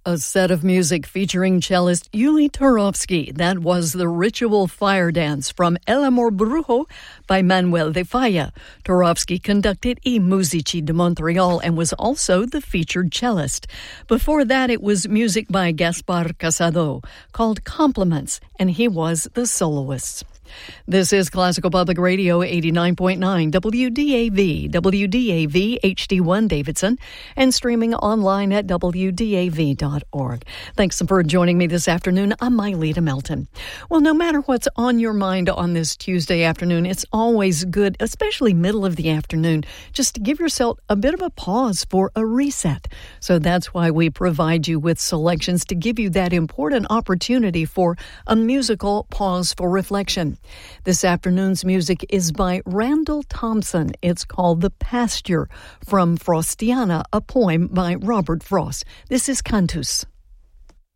A set of music featuring cellist Yuli Turovsky. That was the Ritual Fire Dance from El Amor Brujo by Manuel de Falla. Turovsky conducted I Musici de Montreal and was also the featured cellist. Before that, it was music by Gaspar Casado called Compliments, and he was the soloist. This is Classical Public Radio 89.9 WDAV, WDAV HD1 Davidson, and streaming online at WDAV.org. Thanks for joining me this afternoon. I'm Myleta Melton. Well, no matter what's on your mind on this Tuesday afternoon, it's always good, especially middle of the afternoon, just to give yourself a bit of a pause for a reset. So that's why we provide you with selections to give you that important opportunity for a musical pause for reflection. This afternoon's music is by Randall Thompson. It's called The Pasture from Frostiana, a poem by Robert Frost. This is Cantus.